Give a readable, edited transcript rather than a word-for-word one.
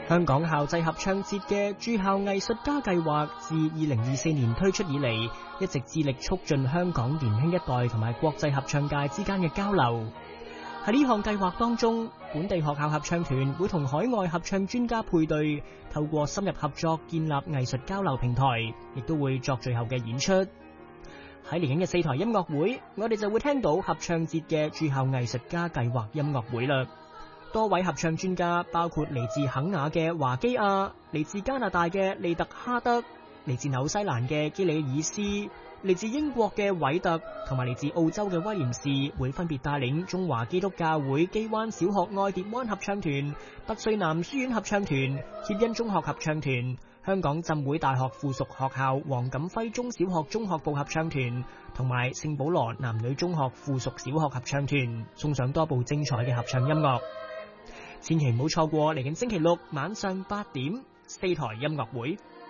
香港校際合唱節嘅駐校藝術家計劃自2024年推出以嚟，一直致力促進香港年輕一代同埋國際合唱界之間嘅交流。喺呢項計劃當中，本地學校合唱團會同海外合唱專家配對，透過深入合作建立藝術交流平台，亦都會作最後嘅演出。喺嚟緊嘅4台音樂會，我哋就會聽到合唱節嘅駐校藝術家計劃音樂會啦。多位合唱專家，包括嚟自肯亞嘅華基亞、嚟自加拿大嘅利特哈德、嚟自紐西蘭嘅基里爾斯、嚟自英國嘅韋特同埋嚟自澳洲嘅威廉士，會分別帶領中華基督教會基灣小學愛蝶灣合唱團、拔萃男書院合唱團、協恩中學合唱團、香港浸會大學附屬學校黃錦輝中小學中學部合唱團同埋聖保羅男女中學附屬小學合唱團，送上多部精彩嘅合唱音樂。千祈唔好錯過嚟緊星期六晚上8點4台音樂會。